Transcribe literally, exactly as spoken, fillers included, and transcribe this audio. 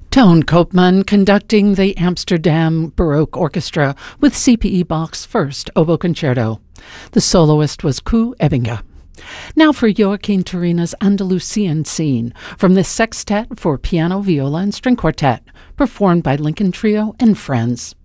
Toon Koopman conducting the Amsterdam Baroque Orchestra with C P E Bach's first oboe concerto. The soloist was Koos Ebbinge. Now for Joaquin Turina's Andalusian Scene from the Sextet for Piano, Viola, and String Quartet, performed by Lincoln Trio and Friends.